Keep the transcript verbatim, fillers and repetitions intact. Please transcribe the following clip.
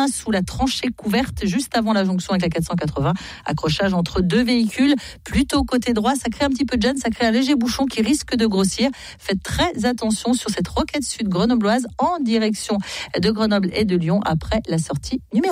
frein sous la tranchée couverte juste avant la jonction avec la quatre cent quatre-vingts. Accrochage entre deux véhicules, plutôt côté droit. Ça crée un petit peu de gêne, ça crée un léger bouchon qui risque de grossir. Faites très attention sur cette roquette sud grenobloise en direction de Grenoble et de Lyon après la sortie numéro